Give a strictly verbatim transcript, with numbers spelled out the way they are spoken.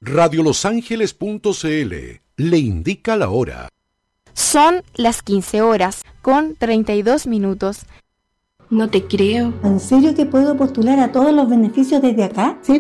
radiolosangeles punto c l le indica la hora. Son las quince horas con treinta y dos minutos. No te creo. ¿En serio que puedo postular a todos los beneficios desde acá? Sí,